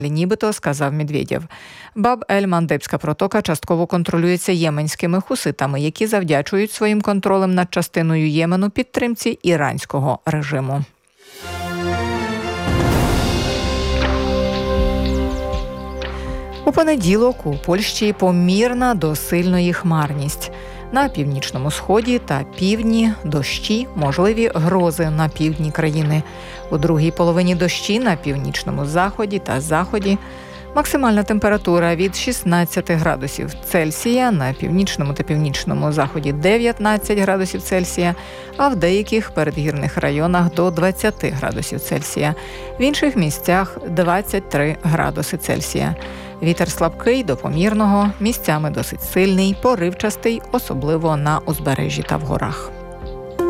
нібито сказав Медведєв. Баб-ель-Мандебська протока частково контролюється єменськими хуситами, які завдячують своїм контролем над частиною Ємену підтримці іранського режиму. У понеділок у Польщі помірна до сильної хмарність. На північному сході та півдні дощі, можливі грози на півдні країни. У другій половині дощі на північному заході та заході. Максимальна температура від 16 градусів Цельсія, на північному та північному заході 19 градусів Цельсія, а в деяких передгірних районах до 20 градусів Цельсія. В інших місцях 23 градуси Цельсія. Вітер слабкий до помірного, місцями досить сильний, поривчастий, особливо на узбережжі та в горах.